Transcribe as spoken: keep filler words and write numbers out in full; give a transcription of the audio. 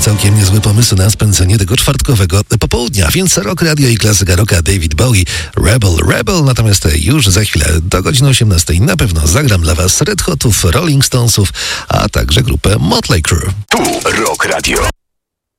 całkiem niezły pomysł na spędzenie tego czwartkowego popołudnia. Więc Rock Radio i klasyka rocka David Bowie, Rebel, Rebel. Natomiast już za chwilę do godziny osiemnastej na pewno zagram dla was Red Hotów, Rolling Stonesów, a także grupę Motley Crue. Tu Rock Radio.